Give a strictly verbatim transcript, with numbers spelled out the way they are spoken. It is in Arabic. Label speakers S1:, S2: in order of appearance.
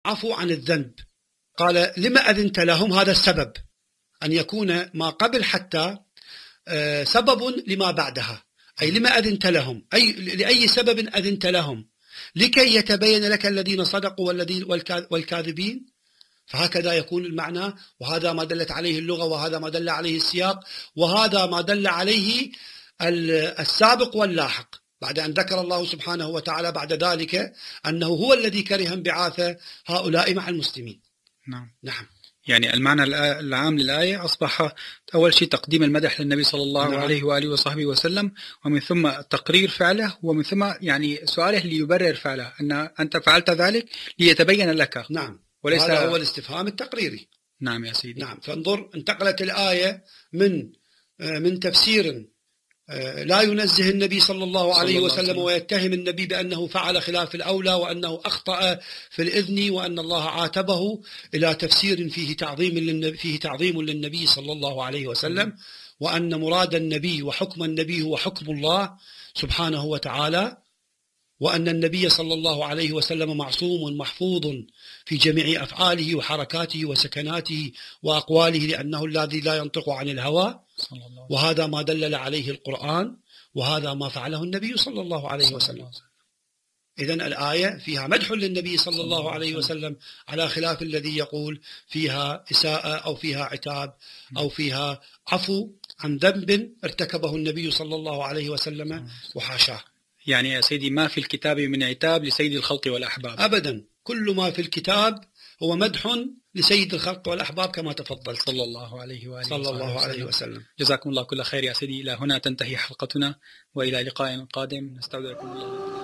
S1: عفوا عن الذنب. قال لما أذنت لهم؟ هذا السبب أن يكون ما قبل حتى سبب لما بعدها، أي لما أذنت لهم، أي لأي سبب أذنت لهم؟ لكي يتبين لك الذين صدقوا والذين والكاذبين. فهكذا يكون المعنى، وهذا ما دلت عليه اللغة، وهذا ما دل عليه السياق، وهذا ما دل عليه السابق واللاحق، بعد أن ذكر الله سبحانه وتعالى بعد ذلك أنه هو الذي كره انبعاث هؤلاء مع المسلمين.
S2: نعم.
S1: نعم.
S2: يعني المعنى العام للآية أصبح أول شيء تقديم المدح للنبي صلى الله نعم. عليه وآله وصحبه وسلم، ومن ثم تقرير فعله، ومن ثم يعني سؤاله ليبرر فعله، أن أنت فعلت ذلك ليتبين لك.
S1: نعم.
S2: وليس
S1: هذا هو الاستفهام التقريري.
S2: نعم يا سيدي.
S1: نعم. فانظر، انتقلت الآية من من تفسير لا ينزه النبي صلى الله عليه صلى وسلم الله ويتهم النبي بأنه فعل خلاف الأولى وأنه أخطأ في الإذن وأن الله عاتبه، إلى تفسير فيه تعظيم للنبي فيه تعظيم للنبي صلى الله عليه وسلم، وأن مراد النبي وحكم النبي هو حكم الله سبحانه وتعالى، وأن النبي صلى الله عليه وسلم معصوم محفوظ في جميع أفعاله وحركاته وسكناته وأقواله، لأنه الذي لا ينطق عن الهوى، وهذا ما دلل عليه القرآن، وهذا ما فعله النبي صلى الله عليه وسلم. إذن الآية فيها مدح للنبي صلى الله عليه وسلم، على خلاف الذي يقول فيها إساءة أو فيها عتاب أو فيها عفو عن ذنب ارتكبه النبي صلى الله عليه وسلم، وحاشاه.
S2: يعني يا سيدي ما في الكتاب من عتاب لسيد الخلق والأحباب
S1: أبدا، كل ما في الكتاب هو مدح لسيد الخلق والأحباب كما تفضل
S2: صلى الله عليه وآله
S1: صلى الله عليه وسلم.
S2: جزاكم الله كل خير يا سيدي. إلى هنا تنتهي حلقتنا، وإلى لقاء قادم نستودعكم الله.